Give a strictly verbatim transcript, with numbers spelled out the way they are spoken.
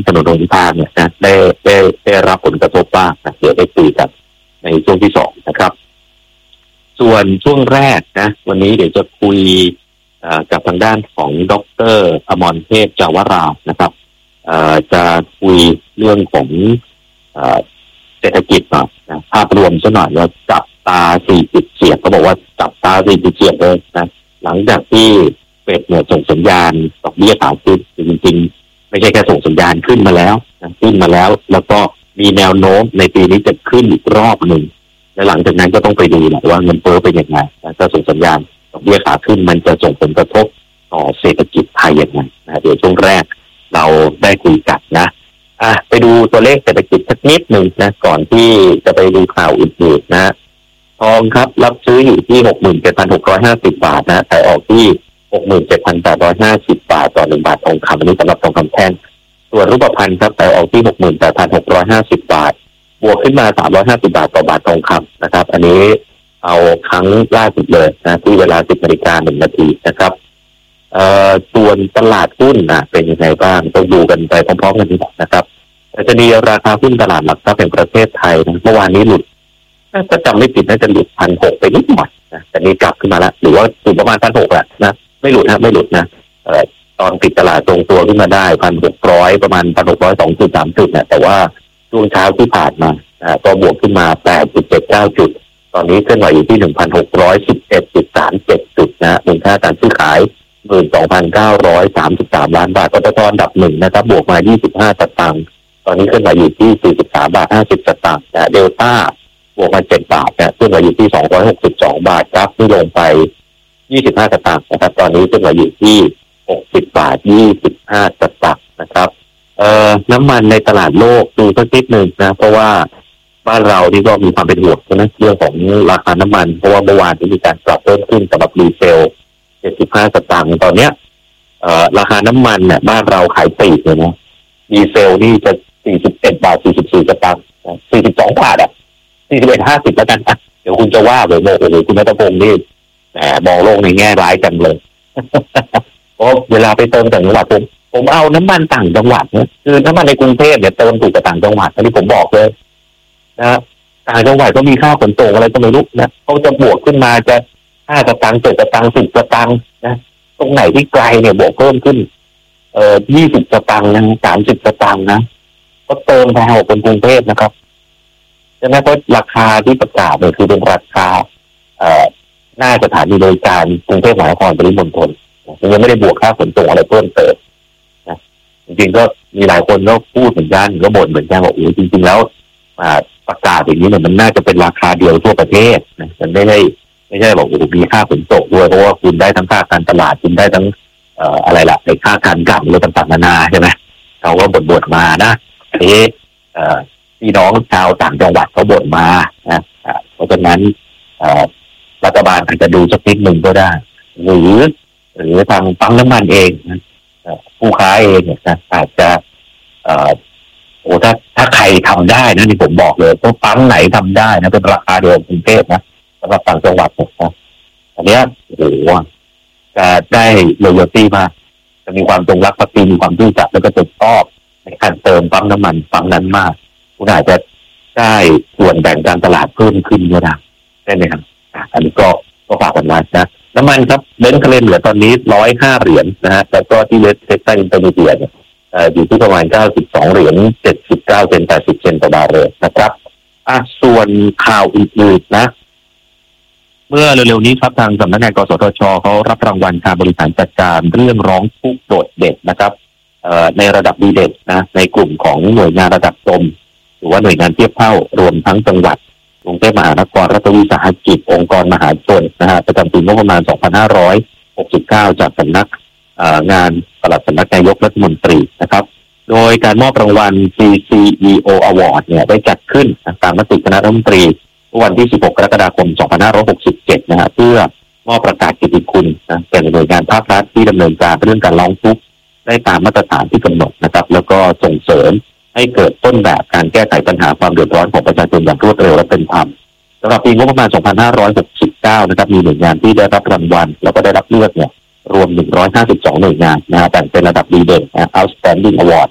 ถนนโดยทางเนี่ยนะได้ได้ได้รับผลกระทบบ้างนะเดี๋ยวได้คุยกันในช่วงที่สองนะครับส่วนช่วงแรกนะวันนี้เดี๋ยวจะคุยกับทางด้านของดร.อมรเทพจาวรานะครับจะคุยเรื่องของเศรษฐกิจหน่อยนะภาพรวมซะหน่อยว่าจับตาสี่จุดเฉียดเขาบอกว่าจับตาสี่จุดเฉียดเลยนะหลังจากที่เฟดเนี่ยส่งสัญญาณดอกเบี้ยขาขึ้นจริงๆไม่ใช่แค่ส่งสัญญาณขึ้นมาแล้วนะขึ้นมาแล้วแล้วก็มีแนวโน้มในปีนี้จะขึ้นอีกรอบหนึ่งและหลังจากนั้นก็ต้องไปดูแหละว่าเงินเฟ้อเป็นยังไงถ้าส่งสัญญาณดอกเบี้ยขาขึ้นมันจะส่งผลกระทบต่อเศรษฐกิจไทยยังไงนะเดี๋ยวช่วงแรกเราได้คุยกันนะอ่ะไปดูตัวเลขเศรษฐกิจสักนิดหนึ่งนะก่อนที่จะไปดูข่าวอื่นๆนะทองครับรับซื้ออยู่ที่ หกหมื่นเจ็ดพันหกร้อยห้าสิบ บาทนะแต่ออกที่ หกหมื่นเจ็ดพันแปดร้อยห้าสิบ บาทต่อหนึ่งบาททองคำอันนี้สำหรับทองคำแท่งส่วนรูปพรรณครับแต่ออกที่ หกหมื่นแปดพันหกร้อยห้าสิบ บาทบวกขึ้นมาสามร้อยห้าสิบบาทต่อบาททองคำนะครับอันนี้เอาครั้งล่าสุดเลยนะที่เวลา สิบนาฬิกาหนึ่งนาทีนะครับเอ่อส่วนตลาดหุ้นนะเป็นยังไงบ้างต้องดูกันไปพร้อมๆกันดีกว่านะครับแต่จะมีราคาหุ้นตลาดหลักทรัพย์แห่งประเทศไทยนะเมื่อวานนี้หลุดถ้าจำไม่ผิดน่าจะหลุดพันหกไปนิดหน่อยนะแต่นี้กลับขึ้นมาแล้วหรือว่าถึงประมาณพันหกแหละนะไม่หลุดนะไม่หลุดนะเอ่อตอนปิดตลาดตรงตัวขึ้นมาได้พันหกร้อยประมาณพันหกร้อยสองจุดสามจุดนะแต่ว่าช่วงเช้าที่ผ่านมานะก็บวกขึ้นมาแปดจุดเจ็ดเก้าจุดตอนนี้เคลื่อนไหวอยู่ที่หนึ่งพันหกร้อยสิบเอ็ดจุดสามเจ็ดจุดนะมูลค่าการซื้อขายหมื่นสองพันเก้าร้อยสามสิบสามล้านบาทปตท.อันดับหนึ่งนะครับบวกมายี่สิบห้าสตางค์ตอนนี้เคลื่อนไหวอยู่ที่สี่สิบสามบาทห้าสิบสตางค์นะเดลต้าบวกมาเจ็ดบาทนะเคลื่อนไหวอยู่ที่สองร้อยหกสิบสองบาทครับที่ลงไปยี่สิบห้าสตางค์นะครับตอนนี้เคลื่อนไหวอยู่ที่หกสิบบาทยี่สิบห้าสตางค์นะครับเอ่อน้ำมันในตลาดโลกดูสักนิดนึงนะเพราะว่าบ้านเรานี่ก็มีความเป็นห่วงนะเรื่องของราคาน้ำมันเพราะว่าเมื่อวานมีการปรับเพิ่มขึ้นสำหรับดีเซลเจ็ดสิบห้าสตางค์ตอนเนี้ยเอ่อราคาน้ำมันเนี่ยบ้านเราขายปลีกเลยนะดีเซลนี่จะสี่สิบเอ็ดบาทสี่สิบสี่สตางค์สี่สิบสองบาทอ่ะสี่สิบเอ็ดห้าสิบแล้วกันอ่ะเดี๋ยวคุณจะว่าเลยโอ้โหคุณนัทพงศ์นี่แหมมองโลกในแง่ร้ายจังเลยเพราะเวลาไปเติมต่างจังหวัดผมผมเอาน้ำมันต่างจังหวัดเนี่ยคือน้ำมันในกรุงเทพเนี่ยเติมถูกกว่าต่างจังหวัดอันนี้ผมบอกเลยนะต่างจังหวัดก็มีค่าขนส่งอะไรก็ไม่รู้นะเขาจะบวกขึ้นมาจะห้าสตางค์เจ็ดสตางค์สิบสตางค์นะตรงไหนที่ไกลเนี่ยบวกเพิ่มขึ้นเอ่อยี่สิบสตางค์นะสามสิบสตางค์นะก็เติมแพงกว่าคนกรุงเทพนะครับใช่ไหมเพราะราคาที่ประกาศเนี่ยคือเป็นราคาเอ่อหน้าสถานีบริการกรุงเทพมหานครปริมณฑลยังไม่ได้บวกค่าขนส่งอะไรเพิ่มเติมนะจริงๆก็มีหลายคนก็พูดเหมือนกันก็บ่นเหมือนกันว่าโอ้จริงๆแล้วประกาศอย่างนี้เนี่ยมันน่าจะเป็นราคาเดียวทั่วประเทศนะมันไม่ได้ไม่ใช่บอกโอ้มีค่าขนส่งด้วยเพราะว่าคุณได้ทั้งค่าการตลาดคุณได้ทั้งเอ่ออะไรล่ะในค่าการกลั่นอะไรต่างๆนานาใช่ไหมเขาก็บ่นๆมานะอันนี้เอ่อพี่น้องชาวต่างจังหวัดเขาบ่นมานะเพราะฉะนั้นรัฐบาลอาจจะดูสักนิดหนึ่งก็ได้หรือหรือทางปั๊มน้ำมันเองนะผู้ค้าเองนะอาจจะเอ่อโอ้ถ้าถ้าใครทำได้นะนี่ผมบอกเลยว่าปั๊มไหนทำได้นะเป็นราคาเดียวกับกรุงเทพนะสำหรับต่างจังหวัดนะอันนี้โอ้โหจะได้โรยตี้มากจะมีความตรงรักภักดีมีความซื่อสัตย์แล้วก็จะชอบในการเติมปั๊มน้ำมันปั๊มนั้นมากคุณอาจจะได้ส่วนแบ่งการตลาดเพิ่มขึ้นก็ได้ได้ไหมครับอันนี้ก็ก็ฝากกันไว้นะน้ำมันครับเบนซ์เคลนเหลือตอนนี้ร้อยห้าเหรียญนะฮะแล้วก็ที่เวสเท็กซัสอินเตอร์มีเดียเนี่ยอยู่ที่ประมาณเก้าสิบสองเหรียญเจ็ดสิบเก้าเซนต์แปดสิบเซนต์ต่อบาร์เรลนะครับอ่ะส่วนข่าวอื่นๆนะเมื่อเร็วๆนี้ครับทางสำนักงานกสทช.เขารับรางวัลการบริหารจัดการเรื่องร้องทุกข์โดดเด่นนะครับในระดับดีเด่นนะในกลุ่มของหน่วยงานระดับกรมหรือว่าหน่วยงานเทียบเท่ารวมทั้งจังหวัดกรุงเทพมหานครรัฐวิสาหกิจองค์กรมหาชนนะฮะประจำปีงบประมาณสองพันห้าร้อยหกสิบเก้าจากสำนักงานปลัดสำนักนายกรัฐมนตรีนะครับโดยการมอบรางวัล ซี ซี อี โอ Award เนี่ยได้จัดขึ้นตามมติคณะรัฐมนตรีวันที่สิบหกกรกฎาคมสองพันห้าร้อยหกสิบเจ็ดนะฮะเพื่อมอบประกาศเกียรติคุณนะแก่หน่วยงานภาครัฐที่ดำเนินการเรื่องการร้องทุกข์ได้ตามมาตรฐานที่กำหนดนะครับแล้วก็ส่งเสริมให้เกิดต้นแบบการแก้ไขปัญหาความเดือดร้อนของประชาชนอย่างรวดเร็วและเป็นธรรมสำหรับปีงบประมาณสองพันห้าร้อยหกสิบเก้านะครับมีหน่วยงานที่ได้รับรางวัลแล้วก็ได้รับเลือกเนี่ยรวมหนึ่งร้อยห้าสิบสองหน่วยงานนะฮะแต่งเป็นระดับดีเด่น Outstanding Award